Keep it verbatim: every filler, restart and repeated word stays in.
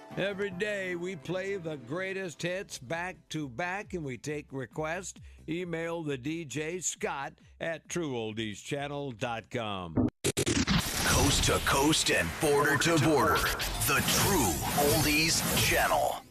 Every day we play the greatest hits back to back and we take requests. Email the D J Scott at true oldies channel dot com. Coast to coast and border to border. The True Oldies Channel.